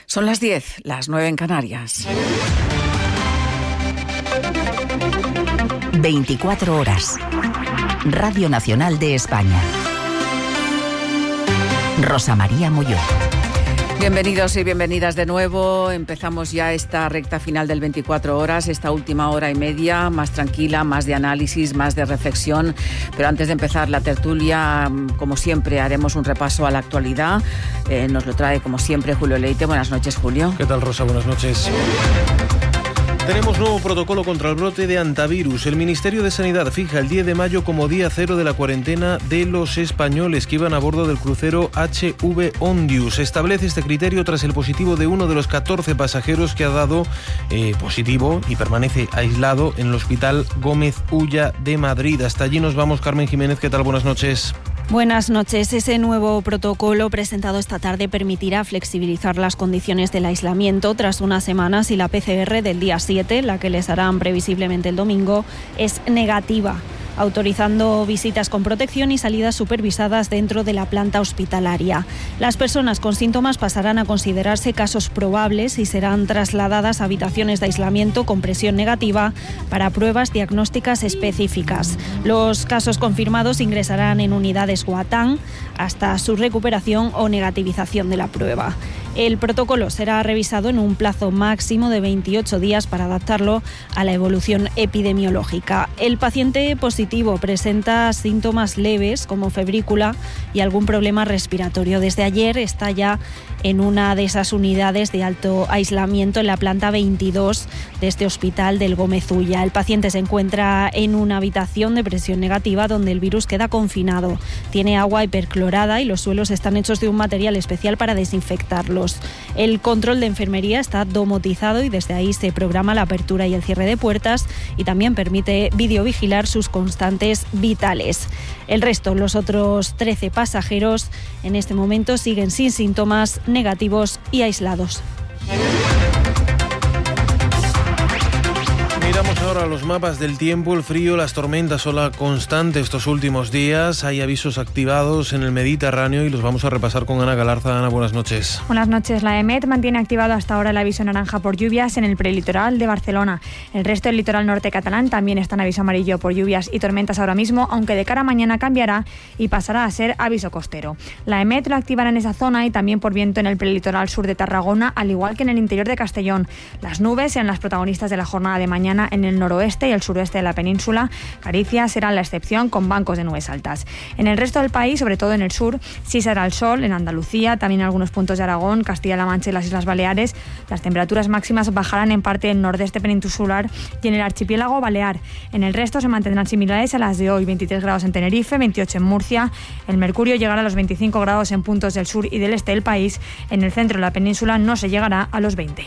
Son las 10, las 9 en Canarias. 24 horas. Radio Nacional de España. Rosa María Molló. Bienvenidos y bienvenidas de nuevo. Empezamos ya esta recta final del 24 horas, esta última hora y media, más tranquila, más de análisis, más de reflexión. Pero antes de empezar la tertulia, como siempre, haremos un repaso a la actualidad. Nos lo trae, como siempre, Julio Leite. Buenas noches, Julio. ¿Qué tal, Rosa? Buenas noches. Tenemos nuevo protocolo contra el brote de hantavirus. El Ministerio de Sanidad fija el 10 de mayo como día cero de la cuarentena de los españoles que iban a bordo del crucero HV Ondius. Establece este criterio tras el positivo de uno de los 14 pasajeros que ha dado positivo y permanece aislado en el Hospital Gómez Ulla de Madrid. Hasta allí nos vamos. Carmen Jiménez, ¿qué tal? Buenas noches. Buenas noches. Ese nuevo protocolo presentado esta tarde permitirá flexibilizar las condiciones del aislamiento tras unas semanas y la PCR del día 7, la que les harán previsiblemente el domingo, es negativa, autorizando visitas con protección y salidas supervisadas dentro de la planta hospitalaria. Las personas con síntomas pasarán a considerarse casos probables y serán trasladadas a habitaciones de aislamiento con presión negativa para pruebas diagnósticas específicas. Los casos confirmados ingresarán en unidades Guatán hasta su recuperación o negativización de la prueba. El protocolo será revisado en un plazo máximo de 28 días para adaptarlo a la evolución epidemiológica. El paciente positivo presenta síntomas leves como febrícula y algún problema respiratorio. Desde ayer está ya en una de esas unidades de alto aislamiento en la planta 22 de este hospital del Gómez Ulla. El paciente se encuentra en una habitación de presión negativa donde el virus queda confinado. Tiene agua hiperclorada y los suelos están hechos de un material especial para desinfectarlos. El control de enfermería está domotizado y desde ahí se programa la apertura y el cierre de puertas y también permite videovigilar sus constantes vitales. El resto, los otros 13 pasajeros, en este momento siguen sin síntomas, negativos y aislados. Miramos ahora los mapas del tiempo, el frío, las tormentas, ola constante estos últimos días. Hay avisos activados en el Mediterráneo y los vamos a repasar con Ana Galarza. Ana, buenas noches. Buenas noches. La EMET mantiene activado hasta ahora el aviso naranja por lluvias en el prelitoral de Barcelona. El resto del litoral norte catalán también está en aviso amarillo por lluvias y tormentas ahora mismo, aunque de cara a mañana cambiará y pasará a ser aviso costero. La EMET lo activará en esa zona y también por viento en el prelitoral sur de Tarragona, al igual que en el interior de Castellón. Las nubes serán las protagonistas de la jornada de mañana en el noroeste y el suroeste de la península. Galicia será la excepción con bancos de nubes altas. En el resto del país, sobre todo en el sur, sí será el sol. En Andalucía, también en algunos puntos de Aragón, Castilla-La Mancha y las Islas Baleares, las temperaturas máximas bajarán en parte del nordeste peninsular y en el archipiélago balear. En el resto se mantendrán similares a las de hoy: 23 grados en Tenerife, 28 en Murcia. El mercurio llegará a los 25 grados en puntos del sur y del este del país. En el centro de la península no se llegará a los 20.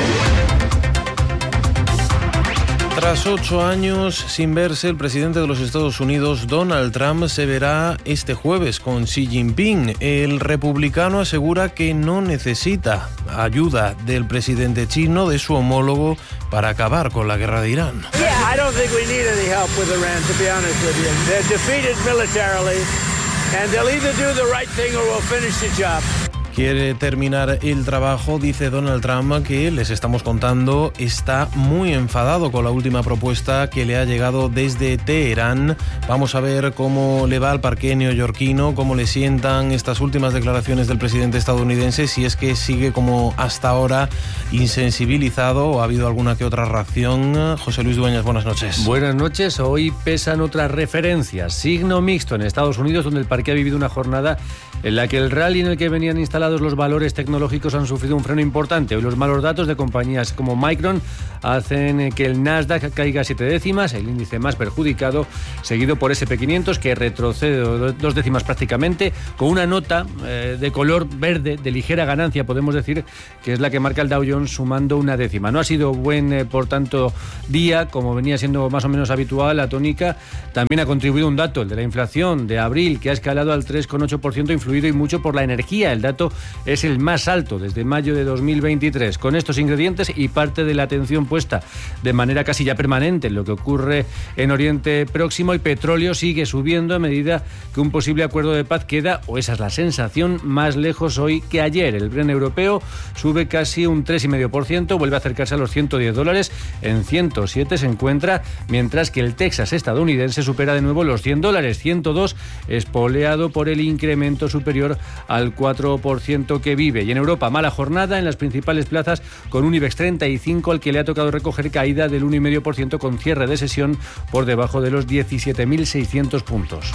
Tras 8 años sin verse, el presidente de los Estados Unidos, Donald Trump, se verá este jueves con Xi Jinping. El republicano asegura que no necesita ayuda del presidente chino, de su homólogo, para acabar con la guerra de Irán. I don't think we need any help with Iran, to be honest with you. They're defeated militarily, and they'll either do the right thing or we'll finish the job. Quiere terminar el trabajo, dice Donald Trump, que les estamos contando, está muy enfadado con la última propuesta que le ha llegado desde Teherán. Vamos a ver cómo le va al parqué neoyorquino, cómo le sientan estas últimas declaraciones del presidente estadounidense, si es que sigue como hasta ahora insensibilizado o ha habido alguna que otra reacción. José Luis Dueñas, buenas noches. Buenas noches. Hoy pesan otras referencias. Signo mixto en Estados Unidos, donde el parqué ha vivido una jornada en la que el rally en el que venían instalados los valores tecnológicos han sufrido un freno importante. Hoy los malos datos de compañías como Micron hacen que el Nasdaq caiga 7 décimas, el índice más perjudicado, seguido por S&P 500, que retrocede 2 décimas prácticamente, con una nota de color verde, de ligera ganancia, podemos decir, que es la que marca el Dow Jones, sumando 1 décima. No ha sido buen, por tanto, día, como venía siendo más o menos habitual, la tónica. También ha contribuido un dato, el de la inflación de abril, que ha escalado al 3,8%, influido y mucho por la energía. El dato es el más alto desde mayo de 2023. Con estos ingredientes y parte de la atención puesta de manera casi ya permanente en lo que ocurre en Oriente Próximo, el petróleo sigue subiendo a medida que un posible acuerdo de paz queda, o esa es la sensación, más lejos hoy que ayer. El Brent europeo sube casi un 3,5%, vuelve a acercarse a los $110, en 107 se encuentra, mientras que el Texas estadounidense supera de nuevo los $100, 102, espoleado por el incremento superior al 4% que vive. Y en Europa, mala jornada en las principales plazas, con un IBEX 35 al que le ha tocado recoger caída del 1,5% con cierre de sesión por debajo de los 17.600 puntos.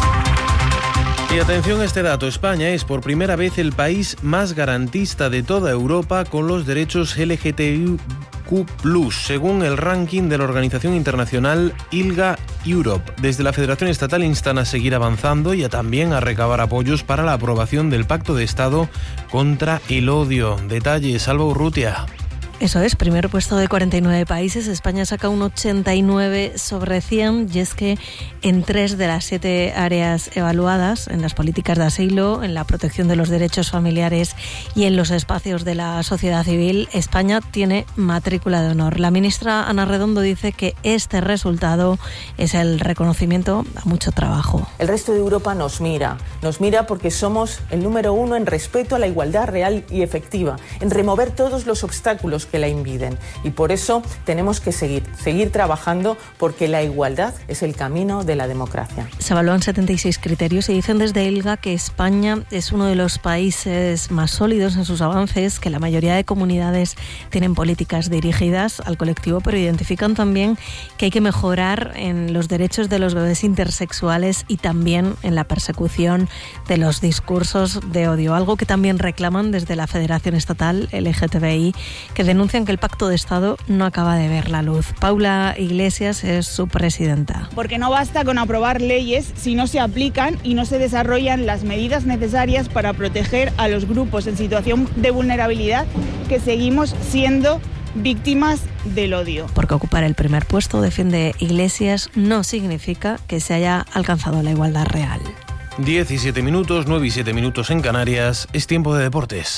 Y atención a este dato, España es por primera vez el país más garantista de toda Europa con los derechos LGTBIQ+, según el ranking de la organización internacional ILGA Europe. Desde la Federación Estatal instan a seguir avanzando y también a recabar apoyos para la aprobación del Pacto de Estado contra el odio. Detalles, Alba Urrutia. Eso es, primer puesto de 49 países. España saca un 89 sobre 100 y es que en 3 de las 7 áreas evaluadas, en las políticas de asilo, en la protección de los derechos familiares y en los espacios de la sociedad civil, España tiene matrícula de honor. La ministra Ana Redondo dice que este resultado es el reconocimiento a mucho trabajo. El resto de Europa nos mira porque somos el número 1 en respeto a la igualdad real y efectiva, en remover todos los obstáculos que la impiden. Y por eso tenemos que seguir trabajando, porque la igualdad es el camino de la democracia. Se evalúan 76 criterios y dicen desde ILGA que España es uno de los países más sólidos en sus avances, que la mayoría de comunidades tienen políticas dirigidas al colectivo, pero identifican también que hay que mejorar en los derechos de los bebés intersexuales y también en la persecución de los discursos de odio, algo que también reclaman desde la Federación Estatal LGTBI, que denuncian que el Pacto de Estado no acaba de ver la luz. Paula Iglesias es su presidenta. Porque no basta con aprobar leyes si no se aplican y no se desarrollan las medidas necesarias para proteger a los grupos en situación de vulnerabilidad que seguimos siendo víctimas del odio. Porque ocupar el primer puesto, defiende Iglesias, no significa que se haya alcanzado la igualdad real. 17 minutos, 9 y 7 minutos en Canarias, es tiempo de deportes.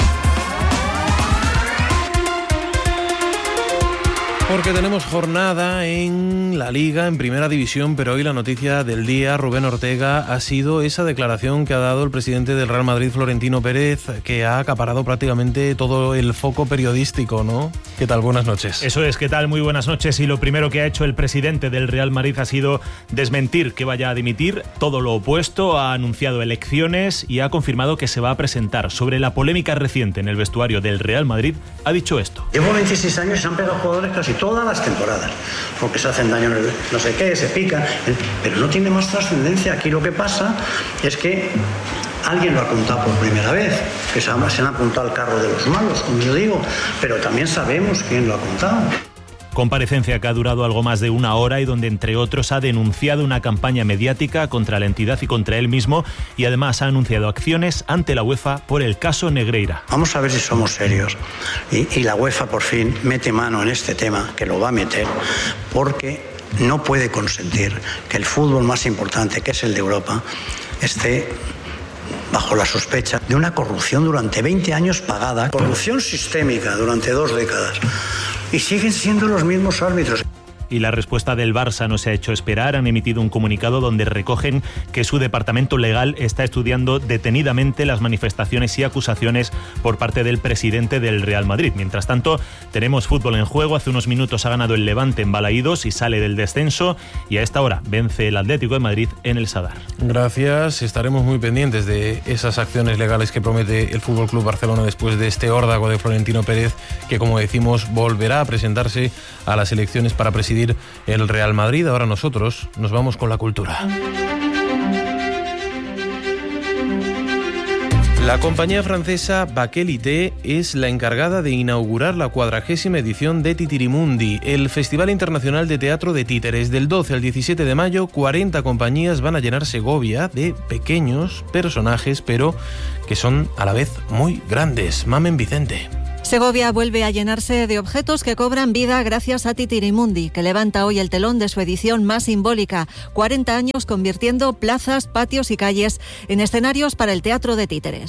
Porque tenemos jornada en la Liga, en Primera División, pero hoy la noticia del día, Rubén Ortega, ha sido esa declaración que ha dado el presidente del Real Madrid, Florentino Pérez, que ha acaparado prácticamente todo el foco periodístico, ¿no? ¿Qué tal? Buenas noches. Eso es, ¿qué tal? Muy buenas noches. Y lo primero que ha hecho el presidente del Real Madrid ha sido desmentir que vaya a dimitir, todo lo opuesto, ha anunciado elecciones y ha confirmado que se va a presentar. Sobre la polémica reciente en el vestuario del Real Madrid, ha dicho esto. Llevo 26 años y se han pegado jugadores casi todas las temporadas, porque se hacen daño en el no sé qué, se pican, pero no tiene más trascendencia. Aquí lo que pasa es que alguien lo ha contado por primera vez, que se han apuntado al carro de los malos, como yo digo, pero también sabemos quién lo ha contado. Comparecencia que ha durado algo más de una hora y donde, entre otros, ha denunciado una campaña mediática contra la entidad y contra él mismo, y además ha anunciado acciones ante la UEFA por el caso Negreira. Vamos a ver si somos serios y la UEFA por fin mete mano en este tema, que lo va a meter, porque no puede consentir que el fútbol más importante, que es el de Europa, esté bajo la sospecha de una corrupción durante 20 años pagada, corrupción sistémica durante 2 décadas. Y siguen siendo los mismos árbitros. Y la respuesta del Barça no se ha hecho esperar. Han emitido un comunicado donde recogen que su departamento legal está estudiando detenidamente las manifestaciones y acusaciones por parte del presidente del Real Madrid. Mientras tanto, tenemos fútbol en juego. Hace unos minutos ha ganado el Levante en Balaídos y sale del descenso. Y a esta hora vence el Atlético de Madrid en el Sadar. Gracias. Estaremos muy pendientes de esas acciones legales que promete el Fútbol Club Barcelona después de este órdago de Florentino Pérez, que, como decimos, volverá a presentarse a las elecciones para presidir el Real Madrid. Ahora nosotros nos vamos con la cultura. La compañía francesa Bakelite es la encargada de inaugurar la 40ª edición de Titirimundi, el Festival Internacional de Teatro de Títeres. Del 12 al 17 de mayo, 40 compañías van a llenar Segovia de pequeños personajes, pero que son a la vez muy grandes. Mamen Vicente. Segovia vuelve a llenarse de objetos que cobran vida gracias a Titirimundi, que levanta hoy el telón de su edición más simbólica, 40 años convirtiendo plazas, patios y calles en escenarios para el teatro de títeres.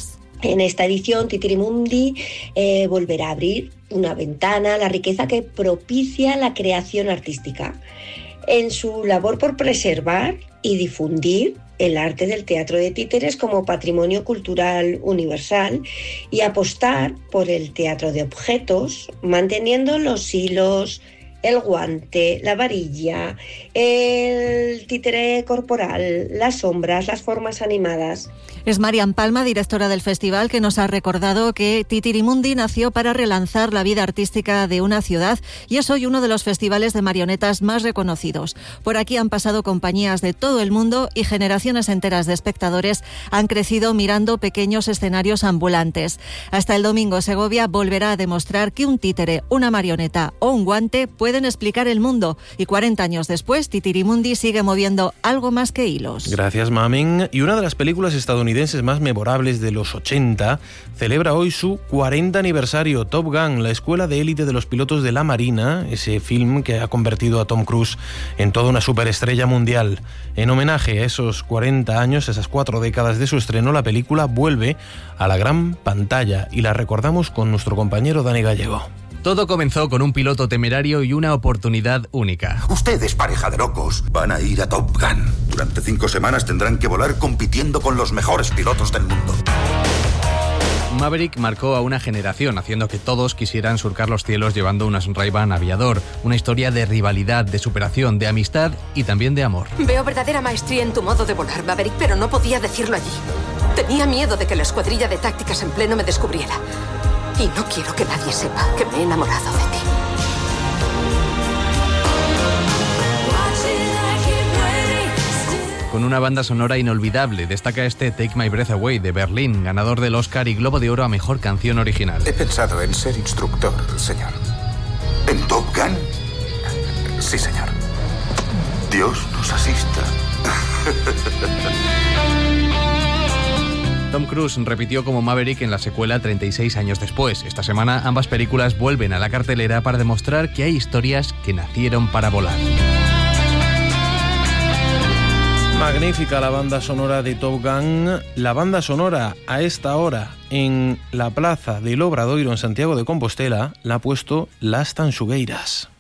En esta edición, Titirimundi volverá a abrir una ventana a la riqueza que propicia la creación artística. En su labor por preservar y difundir el arte del teatro de títeres como patrimonio cultural universal y apostar por el teatro de objetos, manteniendo los hilos, el guante, la varilla, el títere corporal, las sombras, las formas animadas. Es Marian Palma, directora del festival, que nos ha recordado que Titirimundi nació para relanzar la vida artística de una ciudad y es hoy uno de los festivales de marionetas más reconocidos. Por aquí han pasado compañías de todo el mundo y generaciones enteras de espectadores han crecido mirando pequeños escenarios ambulantes. Hasta el domingo, Segovia volverá a demostrar que un títere, una marioneta o un guante pueden explicar el mundo y 40 años después, Titirimundi sigue moviendo algo más que hilos. Gracias, Mamen. Y una de las películas estadounidenses más memorables de los 80 celebra hoy su 40 aniversario. Top Gun, la escuela de élite de los pilotos de la Marina, ese film que ha convertido a Tom Cruise en toda una superestrella mundial. En homenaje a esos 40 años, esas 4 décadas de su estreno, la película vuelve a la gran pantalla y la recordamos con nuestro compañero Dani Gallego. Todo comenzó con un piloto temerario y una oportunidad única. Ustedes, pareja de locos, van a ir a Top Gun. Durante 5 semanas tendrán que volar compitiendo con los mejores pilotos del mundo. Maverick marcó a una generación, haciendo que todos quisieran surcar los cielos llevando un Ray-Ban aviador. Una historia de rivalidad, de superación, de amistad y también de amor. Veo verdadera maestría en tu modo de volar, Maverick, pero no podía decirlo allí. Tenía miedo de que la escuadrilla de tácticas en pleno me descubriera. Y no quiero que nadie sepa que me he enamorado de ti. Con una banda sonora inolvidable, destaca este Take My Breath Away de Berlín, ganador del Oscar y Globo de Oro a Mejor Canción Original. He pensado en ser instructor, señor. ¿En Top Gun? Sí, señor. Dios nos asista. Tom Cruise repitió como Maverick en la secuela 36 años después. Esta semana ambas películas vuelven a la cartelera para demostrar que hay historias que nacieron para volar. Magnífica la banda sonora de Top Gun. La banda sonora a esta hora en la plaza del Obradoiro en Santiago de Compostela la ha puesto Las Tanxugueiras.